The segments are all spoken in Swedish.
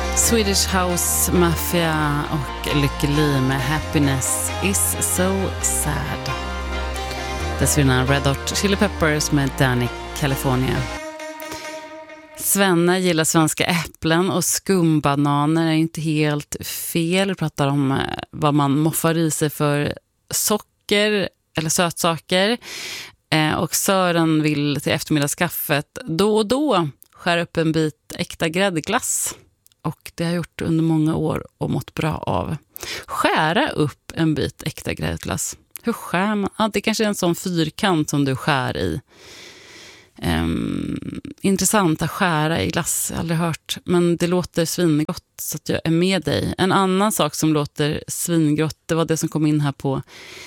Swedish House Mafia och Lykke Li med Happiness is so sad. Dessförinnan Red Hot Chili Peppers med Danny California. Svenne gillar svenska äpplen och skumbananer är inte helt fel. Vi pratar om vad man moffar i sig för socker eller sötsaker. Och Sören vill till eftermiddagskaffet då och då skära upp en bit äkta gräddglass. Och det har jag gjort under många år och mått bra av. Skära upp en bit äkta gräddglass. Hur skär man? Ja, det kanske är en sån fyrkant som du skär i. Intressant att skära i glass, jag har aldrig hört. Men det låter svingott så att jag är med dig. En annan sak som låter svingott, det var det som kom in här på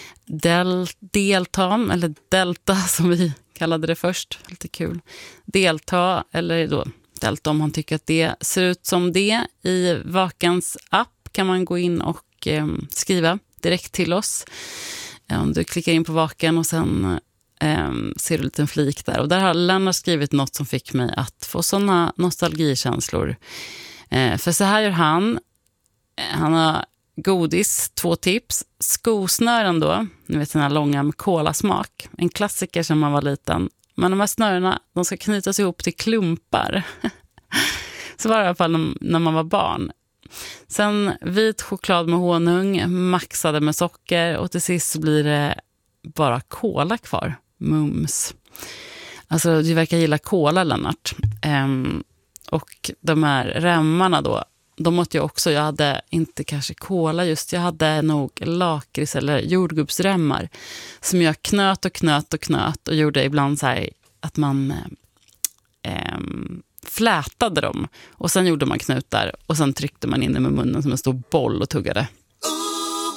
delta, eller delta som vi kallade det först. Lite kul. Delta, eller då delta om man tycker att det ser ut som det. I Vakans app kan man gå in och skriva direkt till oss. Om du klickar in på Vakan och sen ser du en liten flik där. Och där har Lennart skrivit något som fick mig att få såna nostalgikänslor. För så här gör han. Han har godis, 2 tips. Skosnören då. Ni vet den här långa med kolasmak. En klassiker som man var liten. Men de här snörena, de ska knytas ihop till klumpar. Så var det i alla fall när man var barn. Sen vit choklad med honung, maxade med socker och till sist så blir det bara kola kvar. Mums. Alltså du verkar gilla kola, Lennart. Och de här remmarna då, de åt jag också. Jag hade inte kanske kola just, jag hade nog lakrits eller jordgubbsremmar som jag knöt och gjorde ibland så här att man flätade dem och sen gjorde man knutar och sen tryckte man in det med munnen som en stor boll och tuggade.